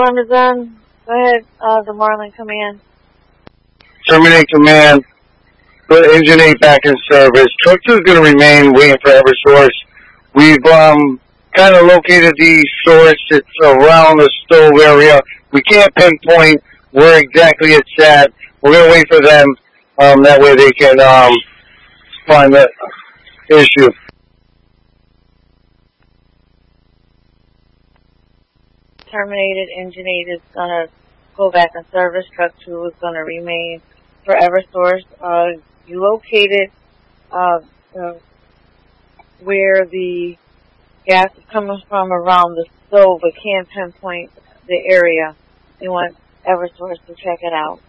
alarm is on. Go ahead, the Marlin Command. Terminate command. Put engine 8 back in service. Truck 2 is going to remain waiting for Eversource. We've kind of located the source. It's around the stove area. We can't pinpoint where exactly it's at. We're going to wait for them. That way they can find the issue. Terminated. Engine 8 is going to go back in service. Truck 2 is going to remain for Eversource. You located where the gas is coming from around the stove, but can't pinpoint the area. You want Eversource to check it out.